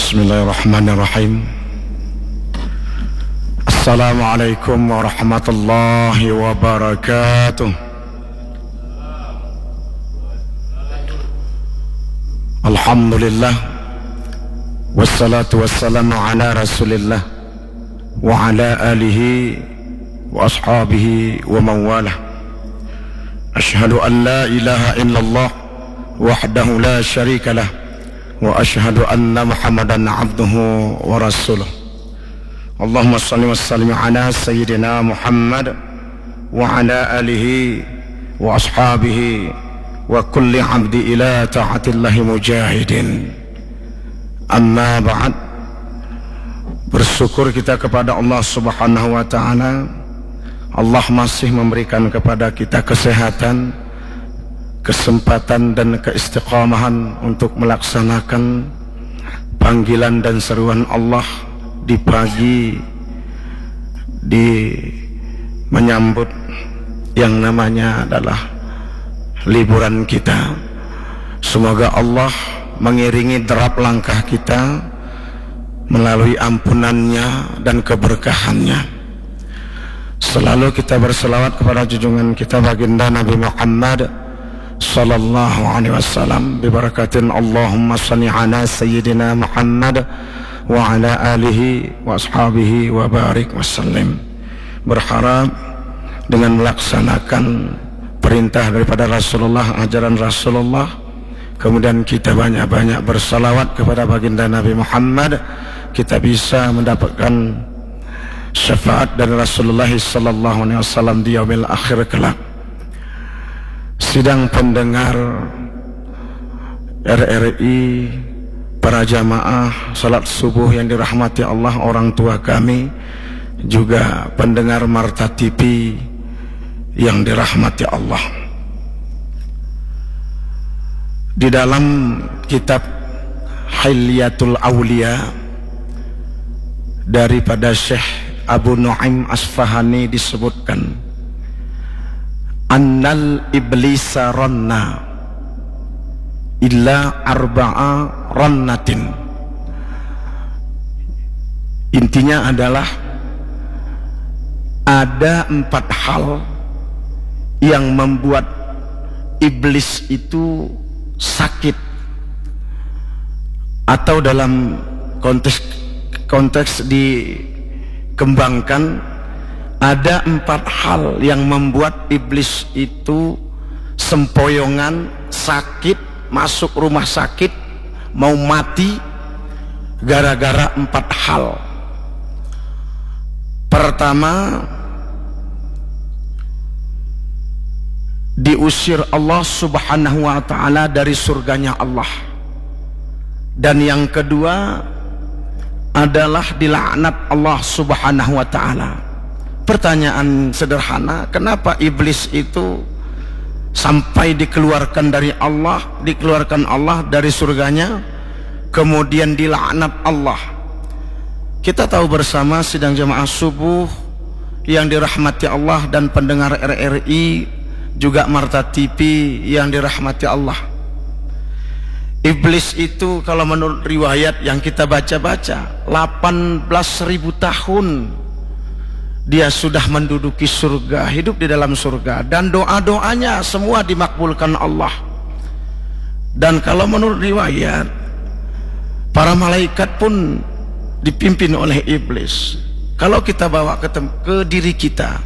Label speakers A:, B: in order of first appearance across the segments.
A: Bismillahirrahmanirrahim. Assalamualaikum warahmatullahi wabarakatuh. Alhamdulillah, wassalatu wassalamu ala rasulillah wa ala alihi wa ashabihi wa mawalah. Ashhadu an la ilaha illallah wahdahu la syarika lah, wa ashhadu anna Muhammadan abduhu wa rasuluh. Allahumma salli wa sallim ala sayyidina Muhammad wa ala alihi wa ashabihi wa kulli abdi ila ta'atillahi mujahidin. Amma ba'd. Bersyukur kita kepada Allah subhanahu wa ta'ala. Allah masih memberikan kepada kita kesehatan, kesempatan dan keistiqamahan untuk melaksanakan panggilan dan seruan Allah di pagi, di menyambut yang namanya adalah liburan kita. Semoga Allah mengiringi derap langkah kita melalui ampunannya dan keberkahannya. Selalu kita berselawat kepada junjungan kita baginda Nabi Muhammad sallallahu alaihi wasallam bi barakatin Allahumma shalli ala sayyidina Muhammad wa ala alihi wa ashabihi wa barik wasallim. Berharap dengan melaksanakan perintah daripada Rasulullah, ajaran Rasulullah, kemudian kita banyak-banyak bersalawat kepada baginda Nabi Muhammad, kita bisa mendapatkan syafaat dari Rasulullah sallallahu alaihi wasallam di yaumil akhir kelak. Sidang pendengar RRI, para jamaah salat subuh yang dirahmati Allah, orang tua kami, juga pendengar Marta TV yang dirahmati Allah. Di dalam kitab Hilyatul Aulia daripada Syekh Abu Nu'aim Asfahani disebutkan, annal iblisa ranna illa arba'a rannatin. Intinya adalah ada 4 hal yang membuat iblis itu sakit, atau dalam konteks dikembangkan, ada 4 hal yang membuat iblis itu sempoyongan, sakit, masuk rumah sakit, mau mati gara-gara 4 hal. Pertama, diusir Allah subhanahu wa ta'ala dari surganya Allah. Dan yang kedua adalah dilaknat Allah subhanahu wa ta'ala. Pertanyaan sederhana, kenapa iblis itu sampai dikeluarkan dari Allah, dikeluarkan Allah dari surganya, kemudian dilaknat Allah? Kita tahu bersama sidang jamaah subuh yang dirahmati Allah dan pendengar RRI, juga Marta TV yang dirahmati Allah. Iblis itu kalau menurut riwayat yang kita baca-baca, 18.000 tahun dia sudah menduduki surga, hidup di dalam surga, dan doa-doanya semua dimakbulkan Allah. Dan kalau menurut riwayat, para malaikat pun dipimpin oleh iblis. Kalau kita bawa ke diri kita,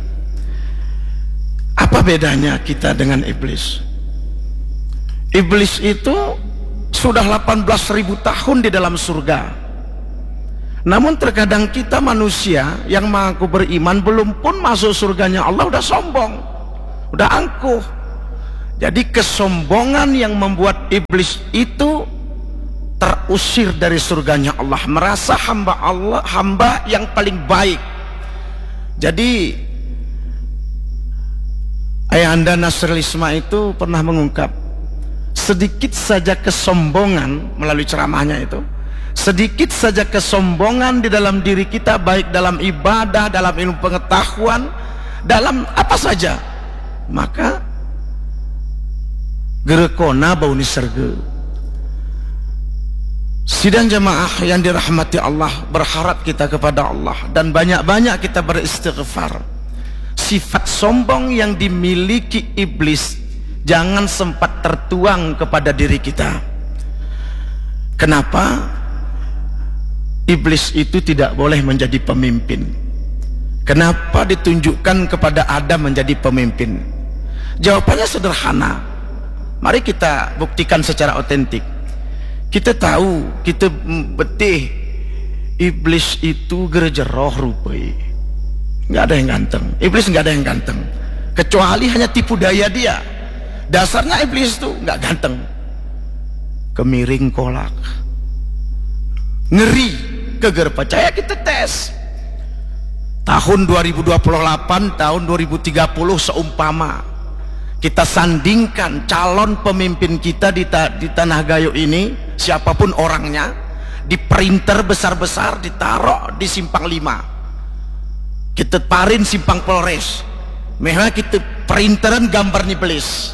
A: apa bedanya kita dengan iblis? Iblis itu sudah 18.000 tahun di dalam surga. Namun terkadang kita manusia yang mengaku beriman belum pun masuk surganya Allah udah sombong, udah angkuh. Jadi kesombongan yang membuat iblis itu terusir dari surganya Allah, merasa hamba Allah, hamba yang paling baik. Jadi Ayahanda Nasrul Isma itu pernah mengungkap, sedikit saja kesombongan melalui ceramahnya itu, sedikit saja kesombongan di dalam diri kita, baik dalam ibadah, dalam ilmu pengetahuan, dalam apa saja, maka gerekona bau ni serge. Sidang jamaah yang dirahmati Allah, berharap kita kepada Allah dan banyak-banyak kita beristighfar. Sifat sombong yang dimiliki iblis jangan sempat tertuang kepada diri kita. Kenapa? Iblis itu tidak boleh menjadi pemimpin. Kenapa ditunjukkan kepada Adam menjadi pemimpin? Jawabannya sederhana. Mari kita buktikan secara otentik. Kita tahu, kita betih iblis itu gerjeroh rupai. Nggak ada yang ganteng. Iblis nggak ada yang ganteng. Kecuali hanya tipu daya dia. Dasarnya iblis itu nggak ganteng. Kemiring kolak. Ngeri. Keger percaya kita tes. Tahun 2028, tahun 2030 seumpama kita sandingkan calon pemimpin kita di Tanah Gayo ini, siapapun orangnya, di printer besar-besar ditaruh di Simpang 5. Kita parin Simpang Polres. Memang kita printeran gambar iblis.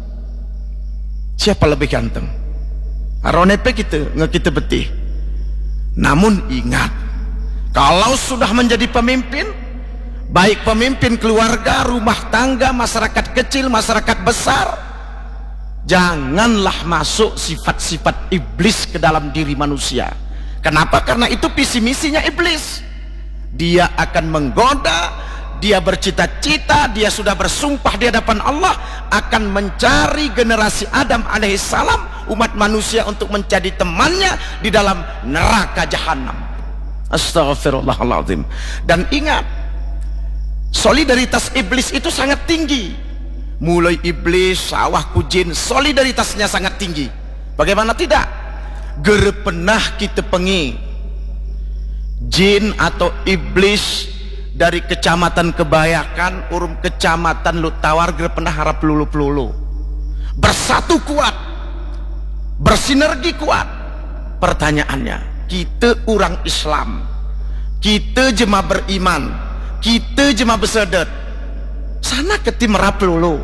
A: Siapa lebih ganteng? Aronepe kita betih. Namun ingat, kalau sudah menjadi pemimpin, baik pemimpin keluarga, rumah tangga, masyarakat kecil, masyarakat besar, janganlah masuk sifat-sifat iblis ke dalam diri manusia. Kenapa? Karena itu visi misinya iblis. Dia akan menggoda, dia bercita-cita, dia sudah bersumpah di hadapan Allah akan mencari generasi Adam alaihissalam, umat manusia, untuk menjadi temannya di dalam neraka jahanam. Astaghfirullahaladzim. Dan ingat, solidaritas iblis itu sangat tinggi. Mulai iblis, sawah kujin, solidaritasnya sangat tinggi. Bagaimana tidak? Gerepenah kita pengi jin atau iblis dari kecamatan Kebayakan, urum kecamatan Lutawar, gerepenah harap pelulu-pelulu bersatu kuat, bersinergi kuat. Pertanyaannya, kita orang Islam, kita jemaah beriman, kita jemaah bersedet, sana ke tim Rapelulu.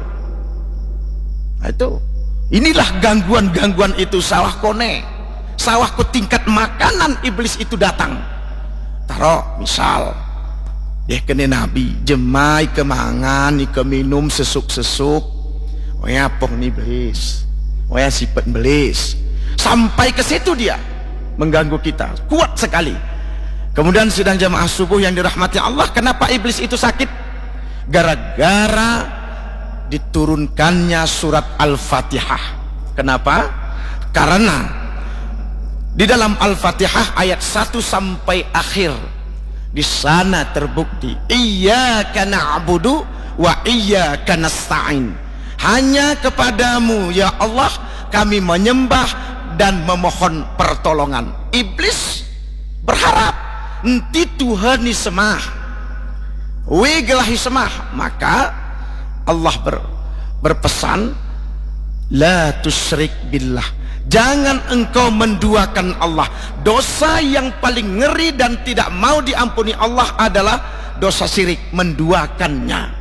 A: Nah, inilah gangguan-gangguan itu. Sawah kone, sawah ke tingkat makanan iblis itu datang. Taruh misal dia kena Nabi jemai kemangan ni keminum sesuk-sesuk, waya pong ni iblis, waya sifat iblis, sampai ke situ dia mengganggu kita kuat sekali. Kemudian sidang jamaah subuh yang dirahmati Allah, kenapa iblis itu sakit? Gara-gara diturunkannya surat Al-Fatihah. Kenapa? Karena di dalam Al-Fatihah ayat 1 sampai akhir, di sana terbukti iyyaka na'budu wa iyyaka nasta'in. Hanya kepadamu ya Allah kami menyembah dan memohon pertolongan. Iblis berharap enti Tuhan ni semah, we gelahi semah. Maka Allah berpesan, la tusyrik billah, jangan engkau menduakan Allah. Dosa yang paling ngeri dan tidak mau diampuni Allah adalah dosa syirik, menduakannya.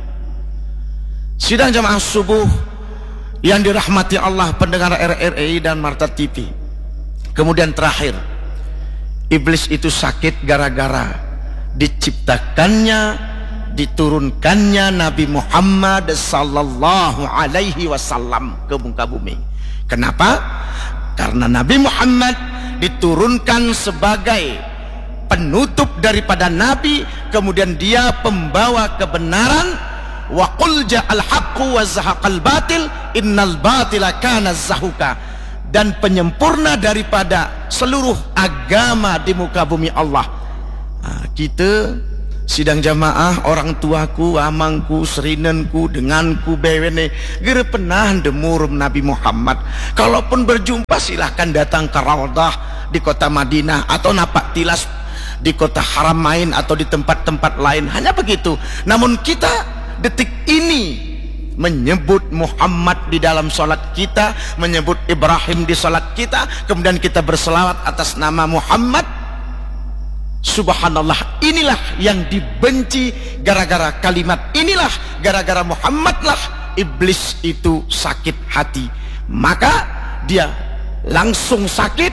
A: Sidang jamaah subuh yang dirahmati Allah, pendengar RRI dan Marta TV. Kemudian terakhir, iblis itu sakit gara-gara diciptakannya, diturunkannya Nabi Muhammad sallallahu alaihi wasallam ke muka bumi. Kenapa? Karena Nabi Muhammad diturunkan sebagai penutup daripada Nabi, kemudian dia pembawa kebenaran. Wa qul ja'al haqqu wa zahaqal batil innal batila kana zahuka, dan penyempurna daripada seluruh agama di muka bumi Allah. Kita sidang jamaah, orang tuaku, amangku, serinenku, denganku, bewene, gere pernah demurum Nabi Muhammad. Kalaupun berjumpa silahkan datang ke Raudhah di kota Madinah, atau napak tilas di kota Haramain, atau di tempat-tempat lain. Hanya begitu. Namun kita detik ini menyebut Muhammad di dalam salat kita, menyebut Ibrahim di salat kita, kemudian kita berselawat atas nama Muhammad. Subhanallah, inilah yang dibenci gara-gara kalimat inilah, gara-gara Muhammadlah iblis itu sakit hati. Maka dia langsung sakit,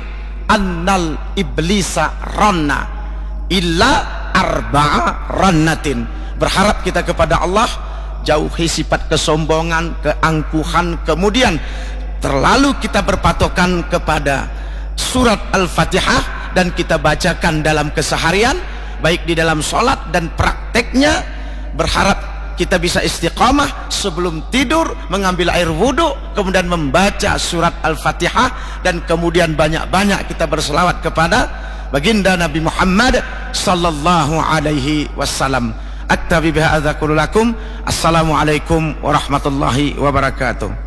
A: annal iblisa ranna illa arba'a rannatin. Berharap kita kepada Allah, jauhi sifat kesombongan, keangkuhan, kemudian terlalu kita berpatokan kepada surat Al-Fatihah dan kita bacakan dalam keseharian, baik di dalam sholat dan prakteknya. Berharap kita bisa istiqamah sebelum tidur mengambil air wudhu, kemudian membaca surat Al-Fatihah, dan kemudian banyak-banyak kita berselawat kepada baginda Nabi Muhammad sallallahu alaihi wasallam. Aktabi bihadza qulu lakum. Assalamualaikum warahmatullahi wabarakatuh.